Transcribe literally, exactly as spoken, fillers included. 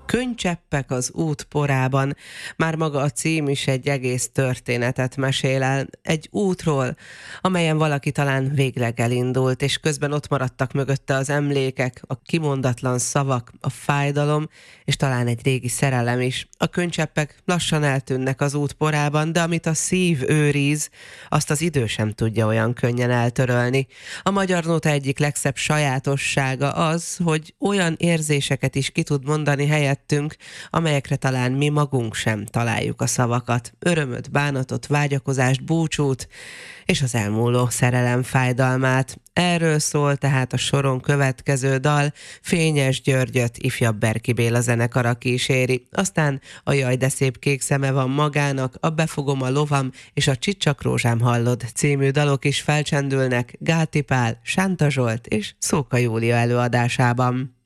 Könnycseppek az út porában. Már maga a cím is egy egész történetet mesél el. Egy útról, amelyen valaki talán végleg elindult, és közben ott maradtak mögötte az emlékek, a kimondatlan szavak, a fájdalom, és talán egy régi szerelem is. A könnycseppek lassan eltűnnek az út porában, de amit a szív őriz, azt az idő sem tudja olyan könnyen eltörölni. A magyar nóta egyik legszebb sajátossága az, hogy olyan érzéseket is ki tud mondani helyettünk, amelyekre talán mi magunk sem találjuk a szavakat. Örömöt, bánatot, vágyakozást, búcsút és az elmúló szerelem fájdalmát. Erről szól tehát a soron következő dal. Fényes Györgyöt ifjabb Berki Béla zenekara kíséri. Aztán a Jaj, de szép kék szeme van magának, a Befogom a lovam és a Csicsak rózsám hallod című dalok is felcsendülnek Gáti Pál, Sánta Zsolt és Szóka Júlia előadásában.